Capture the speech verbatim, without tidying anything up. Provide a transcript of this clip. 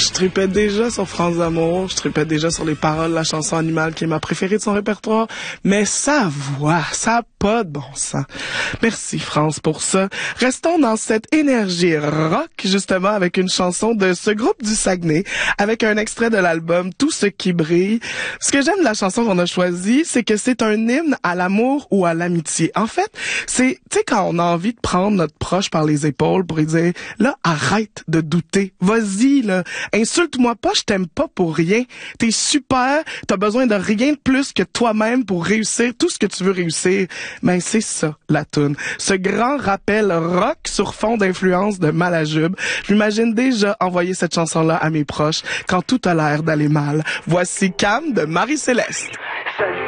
Je tripais déjà sur France d'amour, je tripais déjà sur les paroles de la chanson Animal qui est ma préférée de son répertoire, mais sa voix, ça a pas de bon sens. Merci France pour ça. Restons dans cette énergie rock justement avec une chanson de ce groupe du Saguenay, avec un extrait de l'album Tout ce qui brille. Ce que j'aime de la chanson qu'on a choisie, c'est que c'est un hymne à l'amour ou à l'amitié. En fait, c'est, tu sais, quand on a envie de prendre notre proche par les épaules pour lui dire, là, arrête de douter, vas-y, là, insulte-moi pas, je t'aime pas pour rien. T'es super, t'as besoin de rien de plus que toi-même pour réussir tout ce que tu veux réussir. Ben, c'est ça, la toune. Ce grand rappel rock sur fond d'influence de Malajube. Je m'imagine déjà envoyer cette chanson-là à mes proches quand tout a l'air d'aller mal. Voici Cam de Marie-Céleste.